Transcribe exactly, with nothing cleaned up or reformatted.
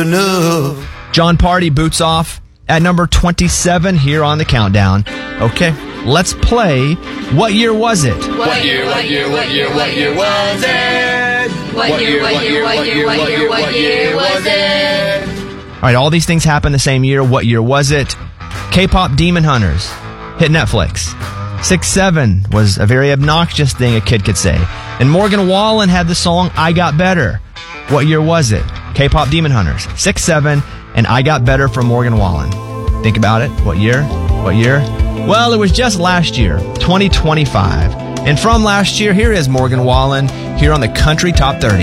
enough. John Party, Boots Off, at number twenty-seven here on the countdown. Okay, let's play What Year Was It? What year, what year, what year, what year was it? What year, what year, what year, what year, what year was it? All right, all these things happened the same year. What year was it? K-pop Demon Hunters hit Netflix. six seven was a very obnoxious thing a kid could say. And Morgan Wallen had the song I Got Better. What year was it? K-pop Demon Hunters. six seven and I Got Better from Morgan Wallen. Think about it. What year? What year? Well, it was just last year, twenty twenty-five. And from last year, here is Morgan Wallen here on the Country Top thirty.